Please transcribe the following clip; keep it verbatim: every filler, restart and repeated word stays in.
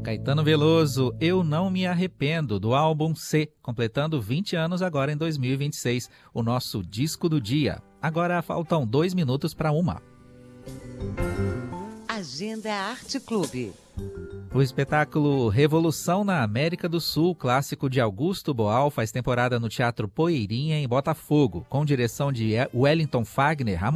Caetano Veloso, Eu Não Me Arrependo, do álbum C, completando vinte anos agora em dois mil e vinte e seis, o nosso disco do dia. Agora faltam dois minutos para uma. Agenda Arte Clube. O espetáculo Revolução na América do Sul, clássico de Augusto Boal, faz temporada no Teatro Poeirinha, em Botafogo, com direção de Wellington Fagner,